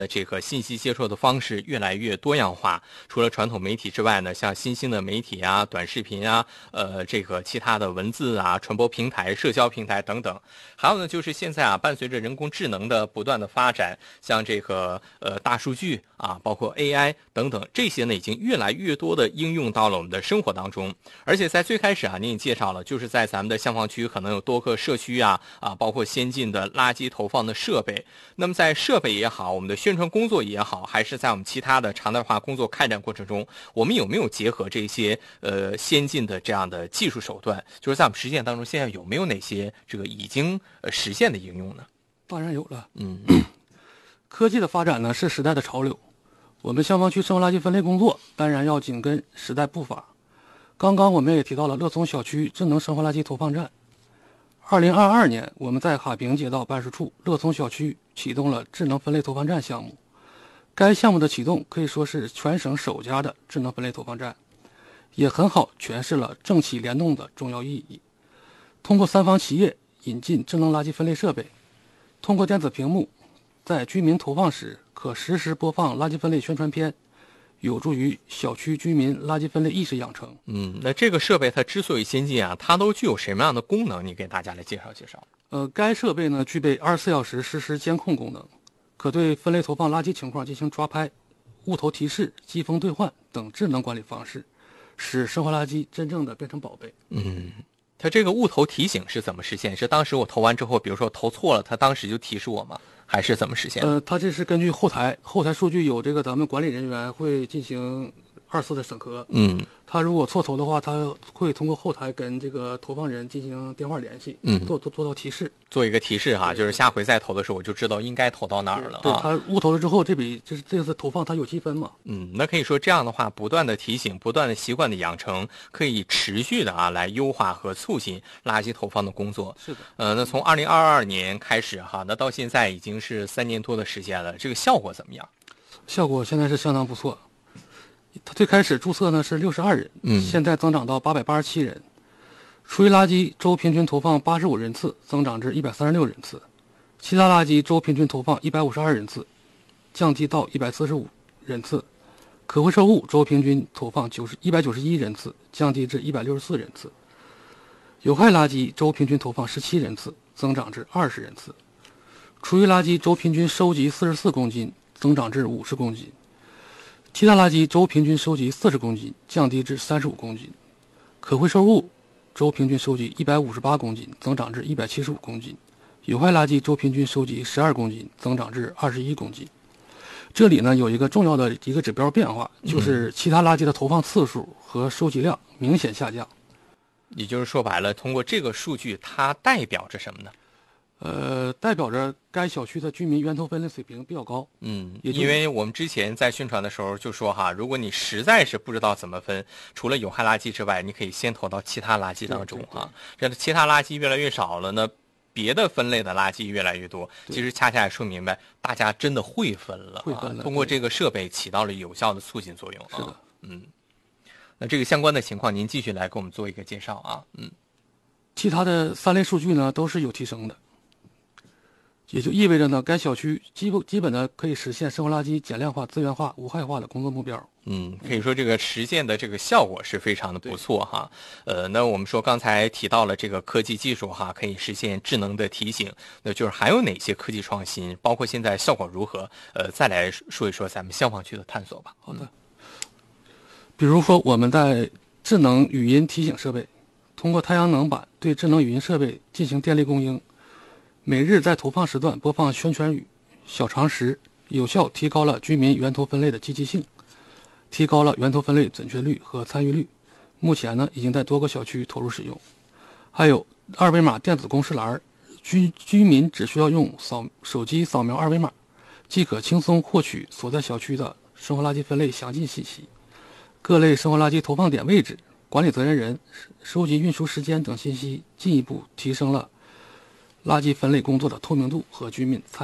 这个信息接触的方式越来越多样化，除了传统媒体之外呢，像新兴的媒体啊、短视频啊、这个其他的文字啊、传播平台、社交平台等等。还有呢，就是现在啊，伴随着人工智能的不断的发展，像这个大数据啊，包括 AI 等等，这些呢已经越来越多的应用到了我们的生活当中。而且在最开始啊，您也介绍了，就是在咱们的消防区可能有多个社区啊，包括先进的垃圾投放的设备。那么在设备也好，我们的宣传工作也好，还是在我们其他的常态化工作开展过程中，我们有没有结合这些先进的这样的技术手段？就是在我们实践当中，现在有没有哪些这个已经实现的应用呢？ 当然有了。科技的发展呢是时代的潮流，我们消防区生活垃圾分类工作当然要紧跟时代步伐。刚刚我们也提到了乐聪小区智能生活垃圾投放站。2022年，我们在哈平街道办事处乐聪小区启动了智能分类投放站项目。该项目的启动可以说是全省首家的智能分类投放站，也很好诠释了政企联动的重要意义。通过三方企业引进智能垃圾分类设备，通过电子屏幕，在居民投放时可实时播放垃圾分类宣传片，有助于小区居民垃圾分类意识养成。 那这个设备它之所以先进啊，它都具有什么样的功能？你给大家来介绍介绍。 该设备呢具备24小时实时监控功能，可对分类投放垃圾情况进行抓拍、物头提示、积分兑换等智能管理方式，使生活垃圾真正的变成宝贝。 它这个物投提醒是怎么实现？是当时我投完之后，比如说投错了，它当时就提示我吗？还是怎么实现？ 它这是根据后台数据有这个咱们管理人员会进行2次的审核。他如果错投的话，他会通过后台跟这个投放人进行电话联系，做到提示， 做一个提示哈，就是下回再投的时候我就知道应该投到哪儿了啊。 对，他误投了之后，这次投放他有积分嘛。 那可以说这样的话，不断的提醒，不断的习惯的养成，可以持续的来优化和促进垃圾投放的工作。 是的。 那从2022年开始哈，那到现在已经是3年多的时间了，这个效果怎么样？ 效果现在是相当不错。他最开始注册呢是62人，现在增长到887人。厨余垃圾周平均投放85人次，增长至136人次；其他垃圾周平均投放152人次，降低到145人次；可回收物周平均投放191人次，降低至164人次；有害垃圾周平均投放17人次，增长至20人次；厨余垃圾周平均收集44公斤，增长至50公斤。其他垃圾周平均收集40公斤，降低至35公斤；可回收物周平均收集158公斤，增长至175公斤；有害垃圾周平均收集12公斤，增长至21公斤。这里呢有一个重要的一个指标变化，就是其他垃圾的投放次数和收集量明显下降。 也就是说白了，通过这个数据，它代表着什么呢？ 代表着该小区的居民源头分类水平比较高。 因为我们之前在宣传的时候就说哈，如果你实在是不知道怎么分，除了有害垃圾之外，你可以先投到其他垃圾当中哈。这样其他垃圾越来越少了呢，别的分类的垃圾越来越多。其实恰恰也说明白，大家真的会分了，通过这个设备起到了有效的促进作用。 是的。 那这个相关的情况，您继续来给我们做一个介绍啊。 其他的3类数据呢都是有提升的。也就意味着呢，该小区基本的可以实现生活垃圾减量化、资源化、无害化的工作目标。 可以说这个实现的这个效果是非常的不错哈。那我们说刚才提到了这个科技技术哈，可以实现智能的提醒，那就是还有哪些科技创新，包括现在效果如何？再来说一说咱们消防区的探索吧。 好的。比如说我们在智能语音提醒设备，通过太阳能板对智能语音设备进行电力供应。每日在投放时段播放宣传语、小常识，有效提高了居民源头分类的积极性，提高了源头分类准确率和参与率。目前呢，已经在多个小区投入使用。还有2维码电子公示栏，居民只需要用手机扫描2维码，即可轻松获取所在小区的生活垃圾分类详尽信息、各类生活垃圾投放点位置、管理责任人、收集运输时间等信息，进一步提升了垃圾分类工作的透明度和居民参与度。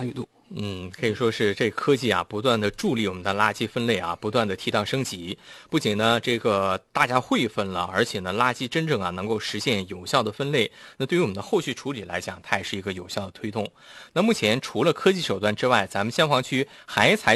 可以说是这科技啊，不断的助力我们的垃圾分类啊，不断的提档升级。不仅呢，这个大家会分了，而且呢，垃圾真正啊能够实现有效的分类。那对于我们的后续处理来讲，它也是一个有效的推动。那目前除了科技手段之外，咱们消防区还采